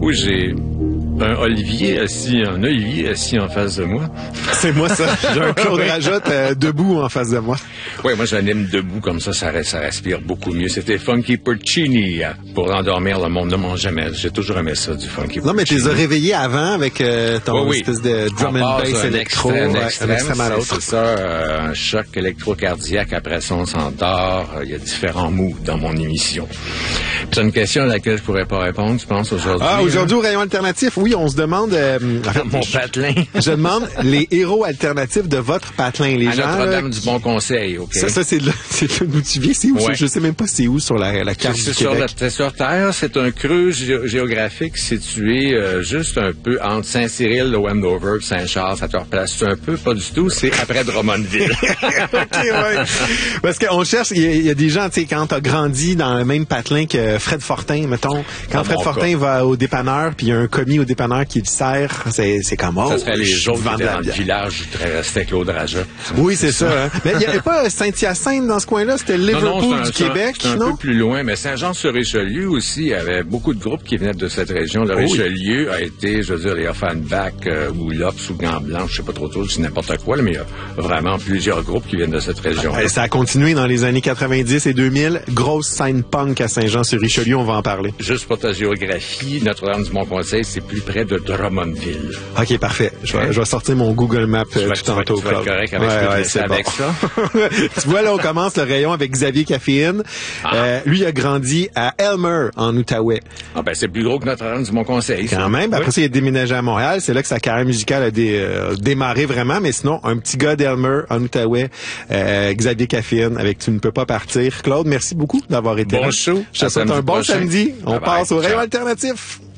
Oui, j'ai un olivier assis en face de moi. C'est moi, ça. J'ai un Claude Rajotte debout en face de moi. Oui, moi, j'anime debout comme ça respire beaucoup mieux. C'était Funky Porcini pour endormir le monde. Ne mange jamais. J'ai toujours aimé ça, du Funky Porcini. Non, mais tu les as réveillés avant avec ton espèce de drum and bass électro. Un extrême à l'autre. C'est ça, un choc électrocardiaque. Après ça, on s'endort. Il y a différents moods dans mon émission. C'est une question à laquelle je pourrais pas répondre, tu penses, aujourd'hui? Ah, aujourd'hui, au rayon alternatif, oui, on se demande... mon patelin. Je demande les héros alternatifs de votre patelin. Les à gens... Notre-Dame du Bon Conseil, OK? Ça, c'est là d'où tu viens. C'est où? Ouais. Je sais même pas c'est où sur la carte du Québec. C'est sur Terre. C'est un creux géographique situé juste un peu entre Saint-Cyril, le Wendover, Saint-Charles. Ça te replace un peu? Pas du tout. C'est après Drummondville. OK, ouais. Parce qu'on cherche... Il y a des gens, tu sais, quand t'as grandi dans le même patelin que Fred Fortin, mettons. Quand Fred Fortin va au dépanneur, puis il y a un commis au dépanneur qui le sert, c'est comme... Ça serait les autres qui étaient dans le village où restait Claude Rajotte. Oui, c'est ça. Hein. Mais il n'y avait pas Saint-Hyacinthe dans ce coin-là, c'était Liverpool du Québec, non? C'est un peu plus loin, mais Saint-Jean-sur-Richelieu aussi, il y avait beaucoup de groupes qui venaient de cette région. Le Richelieu a été, je veux dire, les Offenbach ou Lops ou Gants Blancs, je sais pas trop, c'est n'importe quoi, là, mais il y a vraiment plusieurs groupes qui viennent de cette région. Ça a continué dans les années 90 et 2000. Grosse scène punk à Saint-Jean-sur-Richelieu, on va en parler. Juste pour ta géographie, Notre-Dame du Mont-Conseil, c'est plus près de Drummondville. OK, parfait. Je vais sortir mon Google Maps tout tantôt. Tu vas être correct avec ça. Tu vois, là, on commence le rayon avec Xavier Caféine. Lui, il a grandi à Elmer, en Outaouais. Ah ben, c'est plus gros que Notre-Dame du Mont-Conseil. Quand même. Après ça, il a déménagé à Montréal. C'est là que sa carrière musicale a démarré vraiment. Mais sinon, un petit gars d'Elmer, en Outaouais, Xavier Caféine, avec Tu ne peux pas partir. Claude, merci beaucoup d'avoir été là. Bon show. Je te souhaite un bon samedi. On passe au rayon alternatif.